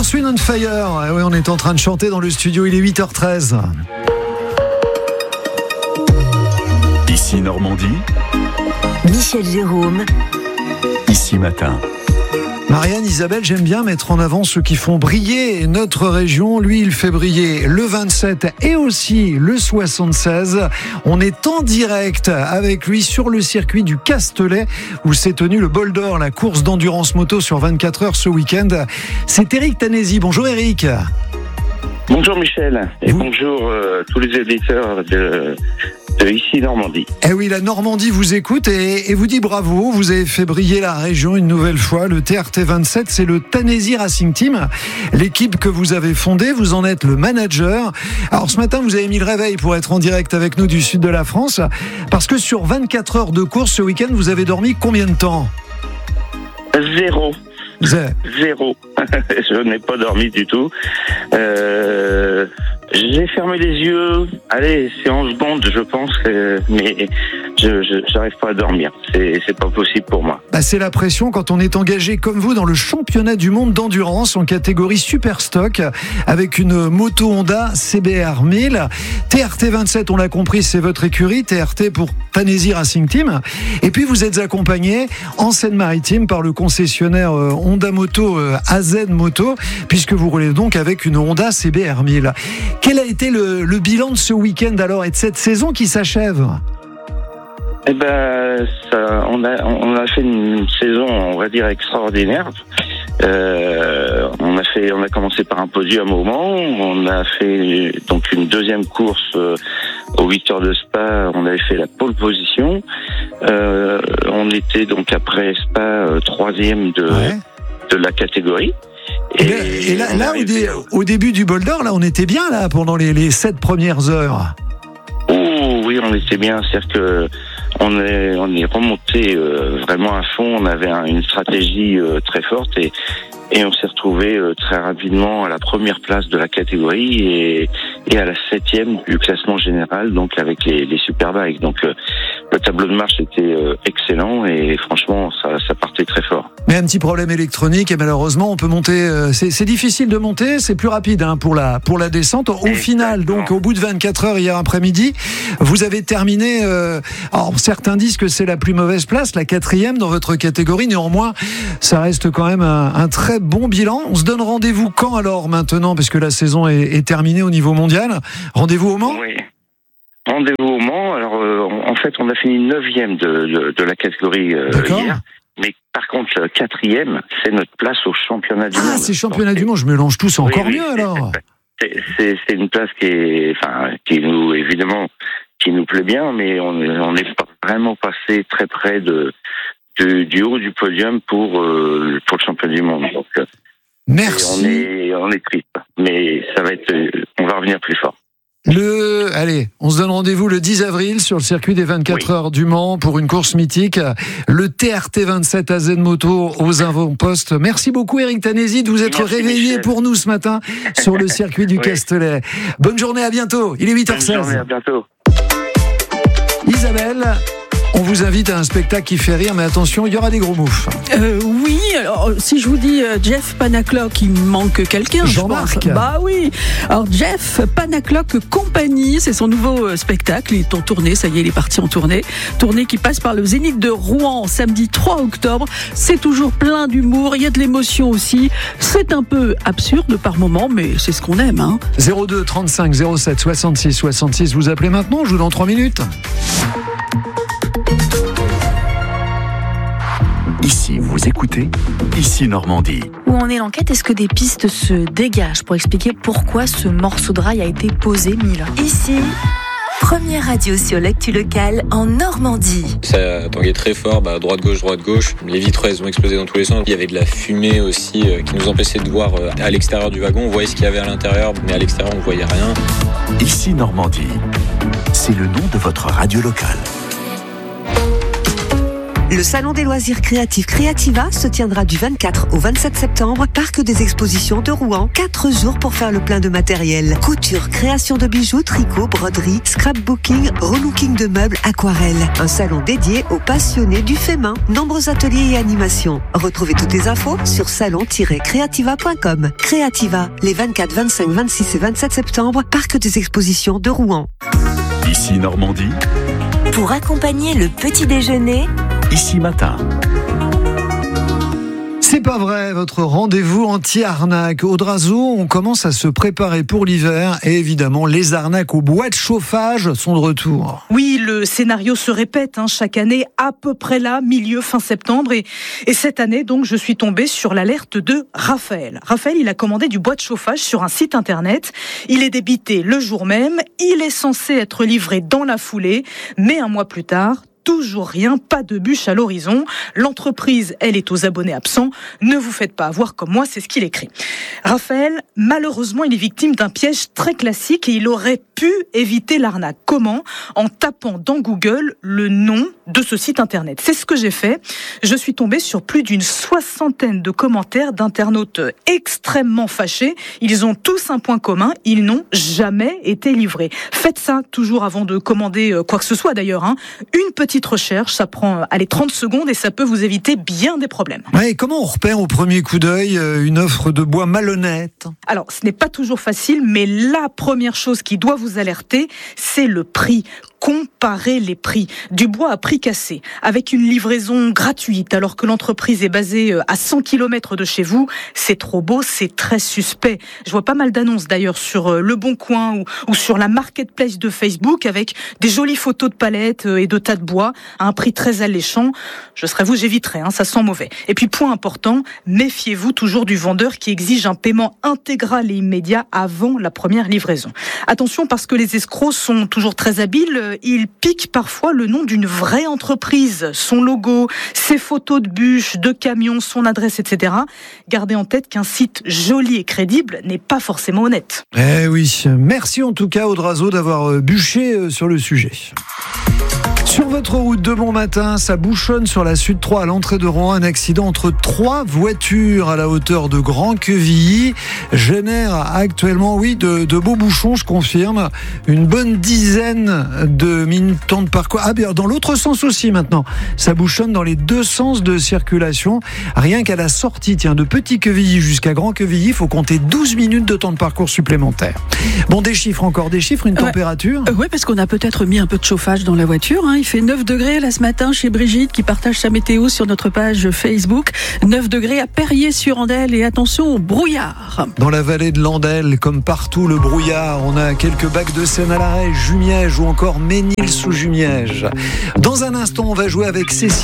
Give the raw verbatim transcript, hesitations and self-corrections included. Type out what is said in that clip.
Earth, Wind and Fire. Et oui, on est en train de chanter dans le studio, il est huit heures treize. Ici Normandie. Michel Jérôme. Ici Matin. Marianne, Isabelle, j'aime bien mettre en avant ceux qui font briller notre région. Lui, il fait briller le vingt-sept et aussi le soixante-seize. On est en direct avec lui sur le circuit du Castellet où s'est tenu le Bol d'Or, la course d'endurance moto sur vingt-quatre heures ce week-end. C'est Eric Tanesi. Bonjour Eric. Bonjour Michel et Vous... bonjour euh, tous les éditeurs de, de Ici Normandie. Eh oui, la Normandie vous écoute et, et vous dit bravo. Vous avez fait briller la région une nouvelle fois. Le T R T vingt-sept, c'est le Tanesi Racing Team, l'équipe que vous avez fondée. Vous en êtes le manager. Alors ce matin, vous avez mis le réveil pour être en direct avec nous du sud de la France, parce que sur vingt-quatre heures de course ce week-end, vous avez dormi combien de temps ? Zéro. Zé. Zéro. Je n'ai pas dormi du tout. Euh, j'ai fermé les yeux. Allez, c'est onze secondes, je pense, euh, mais je, je j'arrive pas à dormir. C'est, c'est pas possible pour moi. Bah, c'est la pression quand on est engagé comme vous dans le championnat du monde d'endurance en catégorie super stock avec une moto Honda C B R mille. T R T vingt-sept, on l'a compris, c'est votre écurie. T R T pour Tanesi Racing Team. Et puis vous êtes accompagné en Seine-Maritime par le concessionnaire euh, Honda Moto euh, A Z Moto, puisque vous roulez donc avec une Honda C B R mille. Quel a été le, le bilan de ce week-end alors et de cette saison qui s'achève ? Eh ben, ça, on a, on a fait une saison, on va dire, extraordinaire. Euh, on a fait, on a commencé par un podium au Mans. On a fait donc une deuxième course euh, aux huit heures de Spa. On avait fait la pole position. Euh, on était donc après Spa euh, troisième de ouais. de la catégorie. Et, et, et là, là au, dé, au début du Bol d'Or, là, on était bien là pendant les, les sept premières heures. Oh oui, on était bien. C'est-à-dire que on est on est remonté euh, vraiment à fond. On avait un, une stratégie euh, très forte et et on s'est retrouvé euh, très rapidement à la première place de la catégorie et et à la septième du classement général, donc avec les, les superbikes. Donc euh, le tableau de marche était euh, excellent et franchement ça, ça partait très fort. Mais un petit problème électronique et malheureusement on peut monter. Euh, c'est, c'est difficile de monter, c'est plus rapide hein, pour la pour la descente. Au Exactement. Final, donc au bout de vingt-quatre heures hier après-midi, vous avez terminé. Euh, alors certains disent que c'est la plus mauvaise place, la quatrième dans votre catégorie. Néanmoins, ça reste quand même un, un très bon bilan. On se donne rendez-vous quand alors maintenant, puisque la saison est, est terminée au niveau mondial. Rendez-vous au Mans ? Oui. Rendez-vous au Mans. Alors, euh, en fait, on a fini neuvième de, de, de la catégorie euh, hier. Mais par contre, quatrième, c'est notre place au championnat du ah, monde. Ah, c'est championnat Donc, du monde. Je mélange tout, c'est encore oui, oui, mieux c'est, alors. C'est, c'est, c'est une place qui est, enfin, qui nous, évidemment, qui nous plaît bien, mais on on est vraiment passé très près de, de du haut du podium pour euh, pour le championnat du monde. Donc, merci. On est on est triste, mais ça va être, on va revenir plus fort. Le, allez, on se donne rendez-vous le dix avril sur le circuit des vingt-quatre oui. heures du Mans pour une course mythique, le T R T vingt-sept A Z Moto aux avant-postes. Merci beaucoup Eric Tanesi de vous être Merci réveillé Michel. Pour nous ce matin sur le circuit du oui. Castellet. Bonne journée, à bientôt. Il est huit heures seize. Bonne journée, à bientôt. Isabelle, on vous invite à un spectacle qui fait rire, mais attention, il y aura des gros moufs. Euh, oui, alors si je vous dis euh, Jeff Panaclock, il manque quelqu'un. Jean-Marc. Bah oui. Alors Jeff Panaclock Compagnie, c'est son nouveau euh, spectacle. Il est en tournée, ça y est, il est parti en tournée. Tournée qui passe par le Zénith de Rouen samedi trois octobre. C'est toujours plein d'humour, il y a de l'émotion aussi. C'est un peu absurde par moment, mais c'est ce qu'on aime. Hein. zéro deux trente-cinq zéro sept soixante-six soixante-six, vous appelez maintenant, je joue dans trois minutes. Ici, vous écoutez Ici Normandie. Où en est l'enquête ? Est-ce que des pistes se dégagent pour expliquer pourquoi ce morceau de rail a été posé, Mille ? Ici, première radio sur l'actu locale en Normandie. Ça tanguait très fort, bah, droite-gauche, droite-gauche. Les vitres, elles ont explosé dans tous les sens. Il y avait de la fumée aussi euh, qui nous empêchait de voir euh, à l'extérieur du wagon. On voyait ce qu'il y avait à l'intérieur, mais à l'extérieur, on ne voyait rien. Ici Normandie, c'est le nom de votre radio locale. Le salon des loisirs créatifs Créativa se tiendra du vingt-quatre au vingt-sept septembre, parc des expositions de Rouen. Quatre jours pour faire le plein de matériel. Couture, création de bijoux, tricot, broderie, scrapbooking, relooking de meubles, aquarelle. Un salon dédié aux passionnés du fait main. Nombreux ateliers et animations. Retrouvez toutes les infos sur salon tiret créativa point com. Créativa, les vingt-quatre, vingt-cinq, vingt-six et vingt-sept septembre, parc des expositions de Rouen. Ici Normandie. Pour accompagner le petit déjeuner, Ici Matin. C'est pas vrai, votre rendez-vous anti-arnaque. Audrazo, on commence à se préparer pour l'hiver et évidemment, les arnaques aux bois de chauffage sont de retour. Oui, le scénario se répète hein, chaque année, à peu près là, milieu, fin septembre. Et, et cette année, donc, je suis tombée sur l'alerte de Raphaël. Raphaël, il a commandé du bois de chauffage sur un site internet. Il est débité le jour même. Il est censé être livré dans la foulée. Mais un mois plus tard, toujours rien, pas de bûche à l'horizon. L'entreprise, elle, est aux abonnés absents. Ne vous faites pas avoir comme moi, c'est ce qu'il écrit. Raphaël, malheureusement, il est victime d'un piège très classique et il aurait pu éviter l'arnaque. Comment ? En tapant dans Google le nom de ce site internet. C'est ce que j'ai fait. Je suis tombée sur plus d'une soixantaine de commentaires d'internautes extrêmement fâchés. Ils ont tous un point commun, ils n'ont jamais été livrés. Faites ça toujours avant de commander quoi que ce soit d'ailleurs. Hein. Une petite recherche, ça prend allez, trente secondes et ça peut vous éviter bien des problèmes. Ouais, comment on repère au premier coup d'œil une offre de bois malhonnête ? Alors, ce n'est pas toujours facile, mais la première chose qui doit vous alerter, c'est le prix. Comparer les prix du bois à prix cassé avec une livraison gratuite alors que l'entreprise est basée à cent kilomètres de chez vous, c'est trop beau, c'est très suspect. Je vois pas mal d'annonces d'ailleurs sur Le Bon Coin ou, ou sur la marketplace de Facebook avec des jolies photos de palettes et de tas de bois à un prix très alléchant. Je serais vous, j'éviterais, hein, ça sent mauvais. Et puis point important, méfiez-vous toujours du vendeur qui exige un paiement intégral et immédiat avant la première livraison. Attention parce que les escrocs sont toujours très habiles. Il pique parfois le nom d'une vraie entreprise, son logo, ses photos de bûches, de camions, son adresse, et cetera. Gardez en tête qu'un site joli et crédible n'est pas forcément honnête. Eh oui, merci en tout cas Audrazo d'avoir bûché sur le sujet. Sur votre route de bon matin, ça bouchonne sur la Sud trois à l'entrée de Rouen. Un accident entre trois voitures à la hauteur de Grand-Quevilly génère actuellement, oui, de, de beaux bouchons, je confirme. Une bonne dizaine de minutes temps de parcours. Ah bien, dans l'autre sens aussi maintenant. Ça bouchonne dans les deux sens de circulation. Rien qu'à la sortie, tiens, de Petit-Quevilly jusqu'à Grand-Quevilly, il faut compter douze minutes de temps de parcours supplémentaire. Bon, des chiffres, encore des chiffres, une ouais. température euh, Oui, parce qu'on a peut-être mis un peu de chauffage dans la voiture. Hein. Il fait neuf degrés là ce matin chez Brigitte qui partage sa météo sur notre page Facebook. neuf degrés à Perrier-sur-Andelle et attention au brouillard. Dans la vallée de l'Andelle, comme partout, le brouillard. On a quelques bacs de Seine à l'Arrêt, Jumièges ou encore Ménil-sous-Jumièges. Dans un instant, on va jouer avec Cécile.